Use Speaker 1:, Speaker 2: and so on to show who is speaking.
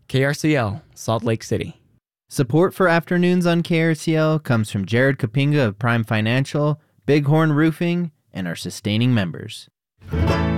Speaker 1: KRCL, Salt Lake City.
Speaker 2: Support for Afternoons on KRCL comes from Jared Kapinga of Prime Financial, Bighorn Roofing, and our sustaining members.